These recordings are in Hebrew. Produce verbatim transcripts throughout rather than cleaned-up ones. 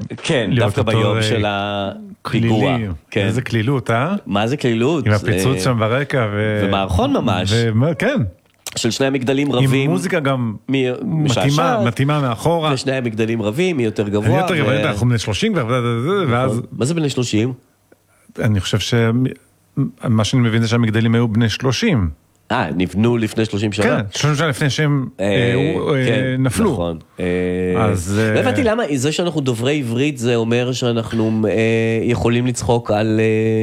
כן, דווקא ביום של הפיגוע. איזה כלילות, אה? מה זה כלילות? עם הפיצוץ שם ברקע. ומערכון ממש. כן. של שני המגדלים רבים. עם מוזיקה גם מתאימה, מתאימה מאחורה. ושני המגדלים רבים, מי יותר גבוה. מי יותר גבוה, אנחנו בני שלושים, ואז... מה זה בני שלושים? אני חושב שמה שאני מבין זה שהמגדלים היו בני שלושים. אה, נבנו לפני שלושים שנה? כן, שלושים שנה לפני שהם נפלו. נכון. לא הבנתי למה, זה שאנחנו דוברי עברית זה אומר שאנחנו יכולים לצחוק על...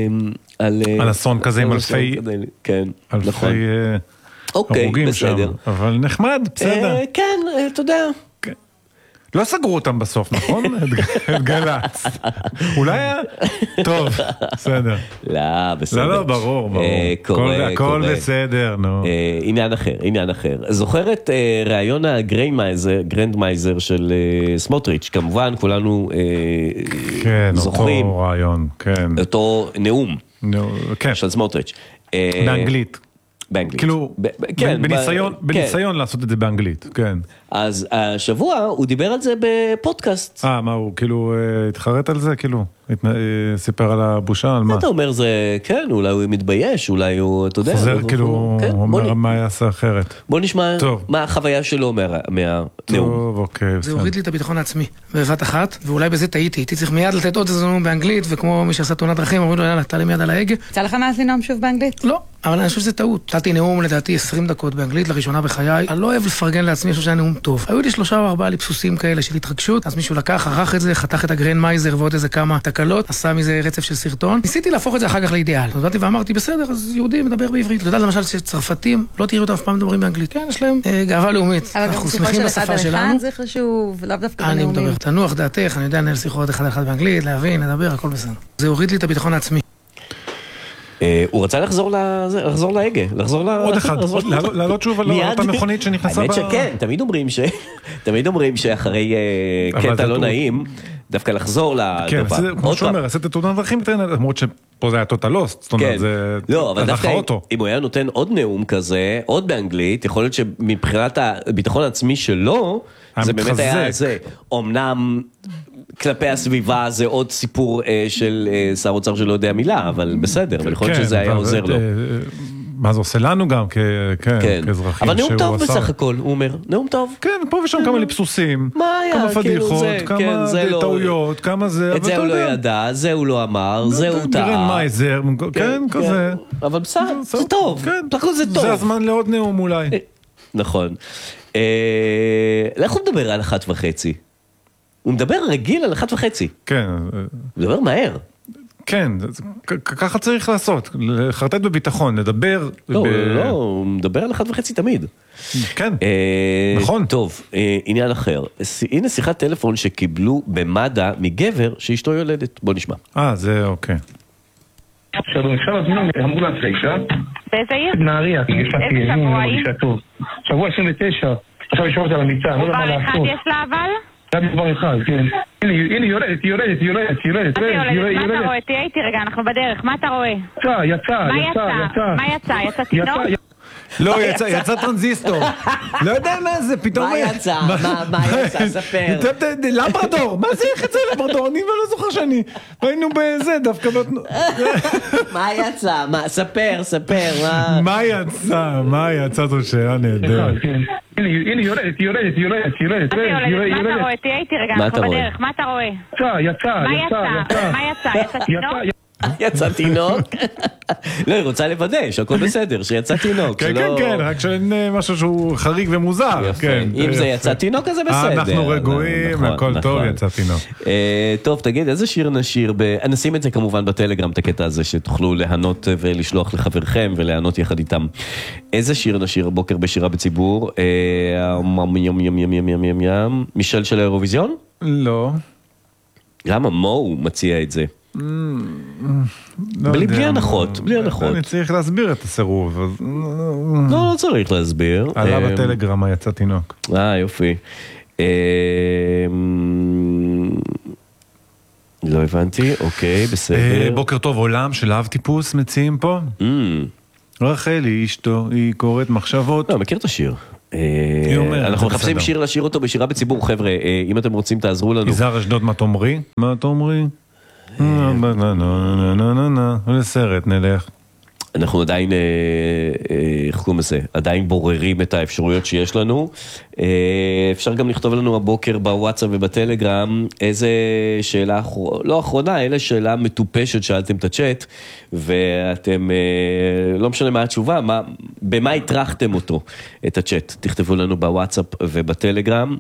על אסון כזה עם אלפי... כן, נכון. אוקיי, בסדר. אבל נחמד, בסדר. כן, אתה יודע. לא סגרו אותם בסוף, נכון? את גלץ. אולי היה... טוב, בסדר. לא, בסדר. לא, לא, ברור, ברור. קורה, הכל בסדר, נו. עניין אחר, עניין אחר. זוכר את רעיון הגרנדמייזר של סמוטריץ', כמובן, כולנו זוכרים. כן, אותו רעיון, כן. אותו נאום. כן. של סמוטריץ'. באנגלית. באנגלית. כאילו, בניסיון לעשות את זה באנגלית, כן. אז השבוע הוא דיבר על זה בפודקאסט. אה, מה, הוא כאילו התחרט על זה? כאילו, סיפר על הבושה, על מה? אתה אומר זה, כן, אולי הוא מתבייש, אולי הוא, אתה יודע. חוזר כאילו, הוא אומר מה יעשה אחרת. בוא נשמע מה החוויה שלו מהנאום. טוב, אוקיי. זה הוריד לי את הביטחון העצמי, בבת אחת, ואולי בזה טעיתי. הייתי צריך מיד לתת עוד איזה נאום באנגלית, וכמו מי שעשה תאונת דרכים, אמרו לו, יאללה, תעלה מיד על ההגה. יצא לך מאז לנאום שוב באנגלית? לא, אבל אני חושב שזה טעות. נתתי נאום לדעתי עשרים דקות באנגלית לראשונה בחיי. אני לא אוהב לפרגן לעצמי, אני חושב שהיה נאום טוב. היו לי שלושה או ארבעה ליפסוסים כאלה של התרגשות, אז מישהו לקח, ערך את זה, חתך את הגרנדמייזר ועוד איזה כמה תקלות, עשה מזה רצף של סרטון. ניסיתי להפוך את זה אחר כך לאידיאל. אז באתי ואמרתי, בסדר, אז יהודי מדבר בעברית. אתה יודע למשל שצרפתים לא תראו אותם אף פעם מדברים באנגלית. כן, יש להם גאווה לאומית. אנחנו שמחים בשפה שלנו. זה חשוב, לאו דווקא אני מדבר, תנוח דעתך, אני יודע לנהל שיחות אחד אחד באנגלית, להבין, לדבר, הכל בסדר. זה הוריד לי את הביטחון העצמי. הוא רצה לחזור לחזור להגה, לחזור עוד אחד, לעלות שוב על אותה מכונית שנכנסה ב... האמת שכן, תמיד אומרים ש... תמיד אומרים שאחרי קטע לא נעים, דווקא לחזור לדבר. כן, כמו שאומר, עשית תאונת דרכים, למרות שפה זה היה טוטל לוסט, זאת אומרת, זה... לא, אבל דווקא אם הוא היה נותן עוד נאום כזה, עוד באנגלית, יכול להיות שמבחינת הביטחון העצמי שלו, זה באמת היה זה, אמנם... כלפי הסביבה זה עוד סיפור של שר אוצר שלא יודע מילה, אבל בסדר, אבל יכול להיות שזה היה עוזר לו. מה זה עושה לנו גם כאזרחים. אבל נאום טוב בסך הכל, הוא אומר, נאום טוב. כן, פה ושם כמה ליפסוסים, כמה פדיחות, כמה טעויות, כמה זה. את זה הוא לא ידע, זה הוא לא אמר, זה הוא טעה. גרנדמייזר, כן, כזה. אבל בסדר, זה טוב, זה טוב. זה הזמן לעוד נאום אולי. נכון. איך הוא מדבר על אחת וחצי? הוא מדבר רגיל על אחת וחצי. כן. הוא מדבר מהר. כן, ככה צריך לעשות, לחרטט בביטחון, לדבר... לא, לא, הוא מדבר על אחת וחצי תמיד. כן, נכון. טוב, עניין אחר. הנה שיחת טלפון שקיבלו במד"א מגבר שאשתו יולדת. בוא נשמע. אה, זה אוקיי. שלום, אפשר להזמין אמבולנס לאישה? באיזה עיר? נהריה. איזה שבוע היא? שבוע עשרים ותשע. עכשיו ישוב אותה למיטה, לא יודע מה לעשות. כבר אחד יש לה אבל? זה דבר אחד, כן. הנה, יולדת, יולדת, יולדת, יולדת. מה אתה יולדת? מה אתה רואה? תהיה איתי רגע, אנחנו בדרך, מה אתה רואה? יצא, יצא, יצא, יצא. מה יצא? יצא תינוק? לא, יצא טרנזיסטור. לא יודע מה זה, פתאום... מה יצא? מה יצא? ספר. לברדור, מה זה יחצה לברדור? אני לא זוכר שאני... היינו בזה, דווקא... מה יצא? ספר, ספר. מה יצא? מה יצא? זו שאלה נהדרת. הנה, יולדת, יולדת, יולדת, יולדת. מה אתה רואה? תהיה איתי רגע, אנחנו בדרך, מה אתה רואה? יצא, יצא, יצא. מה יצא? יצא תינוק? יצא תינוק? לא, היא רוצה לוודא שהכל בסדר, שיצא תינוק. כן, כן, כן, רק שאין משהו שהוא חריג ומוזר. אם זה יצא תינוק, אז זה בסדר. אנחנו רגועים, הכל טוב, יצא תינוק. טוב, תגיד, איזה שיר נשיר? נשים את זה כמובן בטלגרם, את הקטע הזה, שתוכלו להנות ולשלוח לחברכם ולהנות יחד איתם. איזה שיר נשיר בוקר בשירה בציבור? ים ים ים ים ים ים ים ים מישל של האירוויזיון? לא. למה מו מציע את זה? בלי הנחות, בלי הנחות. אני צריך להסביר את הסירוב. לא, לא צריך להסביר. עלה בטלגרם יצא תינוק. אה, יופי. לא הבנתי, אוקיי, בסדר. בוקר טוב, עולם של אב טיפוס מציעים פה. רחלי אשתו, היא קוראת מחשבות. לא, מכיר את השיר. אנחנו מחפשים שיר לשיר אותו בשירה בציבור, חבר'ה, אם אתם רוצים תעזרו לנו. יזהר אשדוד, מה תאמרי? מה תאמרי? לסרט נלך. אנחנו עדיין, איך קוראים לזה, עדיין בוררים את האפשרויות שיש לנו. אפשר גם לכתוב לנו הבוקר בוואטסאפ ובטלגרם איזה שאלה, לא אחרונה, אלא שאלה מטופשת, שאלתם את הצ'אט, ואתם, לא משנה מה התשובה, מה, במה התרחתם אותו, את הצ'אט. תכתבו לנו בוואטסאפ ובטלגרם.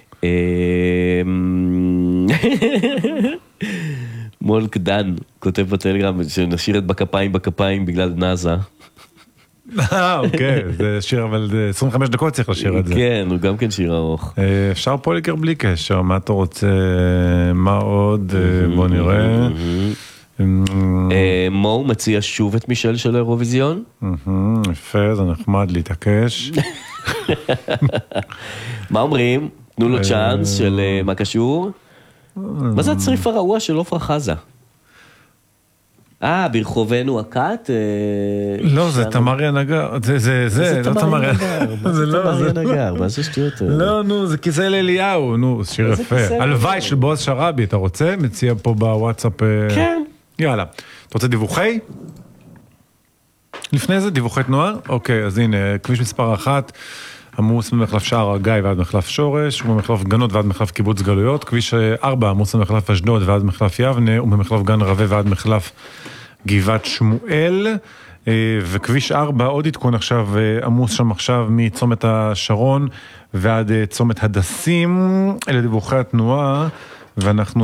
מולק דן כותב בטלגרם שנשאיר את בכפיים בכפיים בגלל נאזה. אה, אוקיי, זה שיר, אבל עשרים וחמש דקות צריך לשיר את זה. כן, הוא גם כן שיר ארוך. אפשר פוליקר בלי קשר, מה אתה רוצה, מה עוד, בוא נראה. מו מציע שוב את מישל של האירוויזיון. יפה, זה נחמד להתעקש. מה אומרים? תנו לו צ'אנס של מה קשור? מה זה הצריף הרעוע של עופרה חזה? אה, ברחובנו הקט? לא, זה תמריה נגר. זה, זה, זה, לא תמריה נגר. זה תמריה נגר, מה זה שטויות? לא, נו, זה כיסא לאליהו, נו, שיר יפה. הלוואי של בועז שרבי, אתה רוצה? מציע פה בוואטסאפ. כן. יאללה. אתה רוצה דיווחי? לפני זה, דיווחי תנועה? אוקיי, אז הנה, כביש מספר אחת. עמוס ממחלף שער הגיא ועד מחלף שורש, וממחלף גנות ועד מחלף קיבוץ גלויות, כביש ארבע עמוס ממחלף אשדוד ועד מחלף יבנה, וממחלף גן רווה ועד מחלף גבעת שמואל, וכביש ארבע עוד עדכון עכשיו, עמוס שם עכשיו מצומת השרון ועד צומת הדסים, אלה דיווחי התנועה, ואנחנו